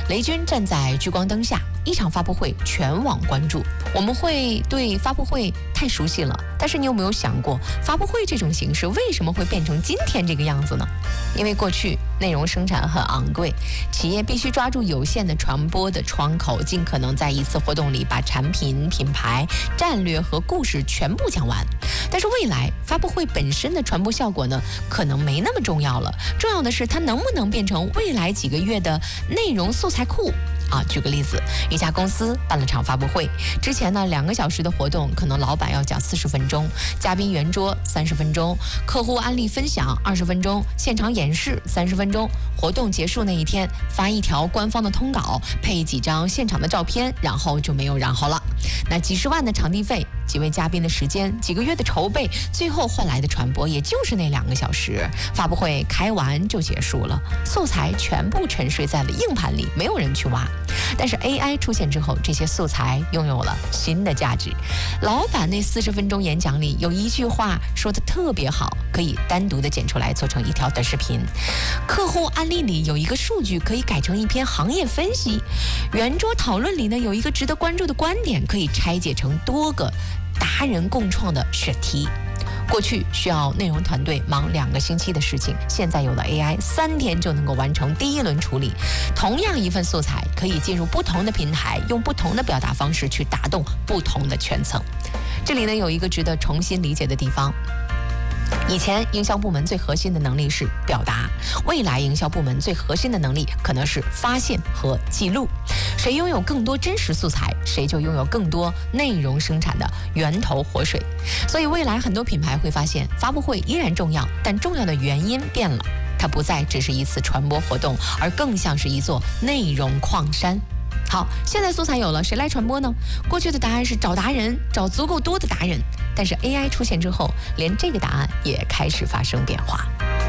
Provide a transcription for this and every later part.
雷军站在聚光灯下，一场发布会全网关注。我们会对发布会太熟悉了，但是你有没有想过，发布会这种形式为什么会变成今天这个样子呢？因为过去内容生产很昂贵，企业必须抓住有限的传播的窗口，尽可能在一次活动里把产品、品牌、战略和故事全部讲完。但是未来发布会本身的传播效果呢，可能没那么重要了，重要的是它能不能变成未来几个月的内容素材库。举个例子，一家公司办了场发布会，之前呢2个小时的活动，可能老板要讲40分钟，嘉宾圆桌30分钟，客户案例分享20分钟，现场演示30分钟，活动结束那一天发一条官方的通稿，配几张现场的照片，然后就没有然后了。那几十万的场地费，几位嘉宾的时间，几个月的筹备，最后换来的传播也就是那2个小时，发布会开完就结束了，素材全部沉睡在了硬盘里，没有人去挖。但是 AI 出现之后，这些素材拥有了新的价值。老板那40分钟演讲里有一句话说得特别好，可以单独的剪出来做成一条短视频。客户案例里有一个数据可以改成一篇行业分析。圆桌讨论里呢有一个值得关注的观点，可以拆解成多个达人共创的选题。过去需要内容团队忙2个星期的事情，现在有了 AI， 3天就能够完成第一轮处理。同样一份素材，可以进入不同的平台，用不同的表达方式去打动不同的圈层。这里呢有一个值得重新理解的地方。以前营销部门最核心的能力是表达，未来营销部门最核心的能力可能是发现和记录。谁拥有更多真实素材，谁就拥有更多内容生产的源头活水。所以未来很多品牌会发现，发布会依然重要，但重要的原因变了，它不再只是一次传播活动，而更像是一座内容矿山。好，现在素材有了，谁来传播呢？过去的答案是找达人，找足够多的达人。但是 AI 出现之后，连这个答案也开始发生变化。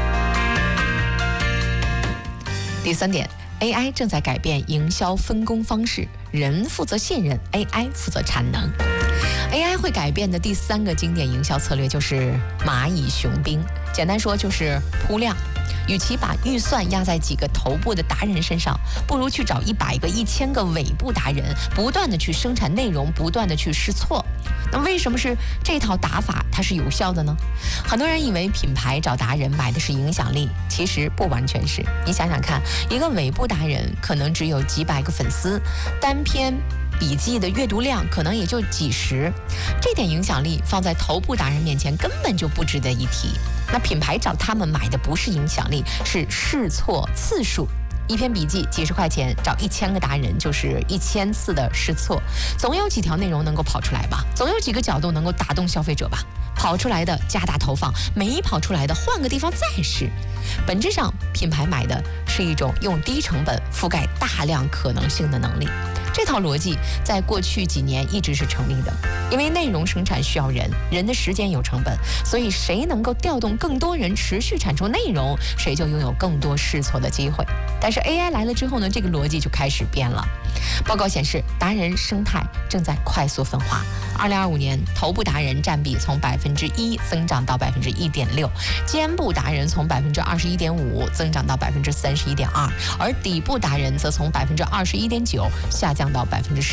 第3点， AI 正在改变营销分工方式，人负责信任， AI 负责产能。AI 会改变的第3个经典营销策略就是蚂蚁雄兵，简单说就是铺量。与其把预算压在几个头部的达人身上，不如去找100个、1000个尾部达人，不断的去生产内容，不断的去试错。那为什么是这套打法它是有效的呢？很多人以为品牌找达人买的是影响力，其实不完全是。你想想看，一个尾部达人可能只有几百个粉丝，单篇笔记的阅读量可能也就几十，这点影响力放在头部达人面前根本就不值得一提。那品牌找他们买的不是影响力，是试错次数。一篇笔记几十块钱，找1000个达人就是1000次的试错，总有几条内容能够跑出来吧，总有几个角度能够打动消费者吧。跑出来的加大投放，没跑出来的换个地方再试。本质上，品牌买的是一种用低成本覆盖大量可能性的能力。这套逻辑在过去几年一直是成立的，因为内容生产需要人，人的时间有成本，所以谁能够调动更多人持续产出内容，谁就拥有更多试错的机会。但是 AI 来了之后呢，这个逻辑就开始变了。报告显示，达人生态正在快速分化。2025年，头部达人占比从1%增长到1.6%，肩部达人从21.5%增长到31.2%，而底部达人则从21.9%下降到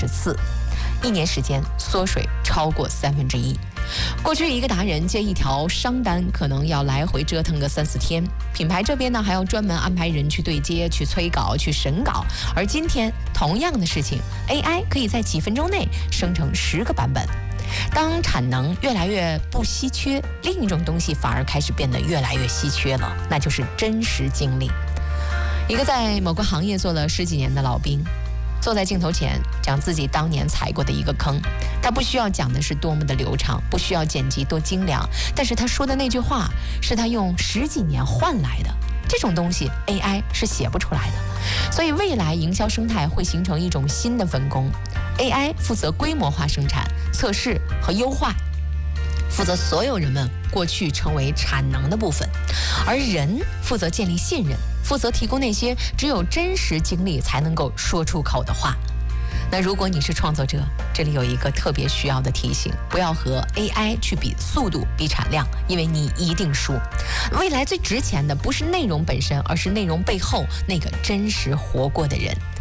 14%。1年时间缩水超过1/3。过去一个达人接一条商单可能要来回折腾个3-4天，品牌这边呢还要专门安排人去对接、去催稿、去审稿。而今天同样的事情 ，AI 可以在几分钟内生成10个版本。当产能越来越不稀缺，另一种东西反而开始变得越来越稀缺了，那就是真实经历。一个在某个行业做了10几年的老兵，坐在镜头前讲自己当年踩过的一个坑，他不需要讲的是多么的流畅，不需要剪辑多精良，但是他说的那句话是他用10几年换来的，这种东西 AI 是写不出来的。所以未来营销生态会形成一种新的分工， AI 负责规模化生产、测试和优化，负责所有人们过去成为产能的部分，而人负责建立信任，负责提供那些只有真实经历才能够说出口的话。那如果你是创作者，这里有一个特别需要的提醒，不要和 AI 去比速度、比产量，因为你一定输。未来最值钱的不是内容本身，而是内容背后那个真实活过的人。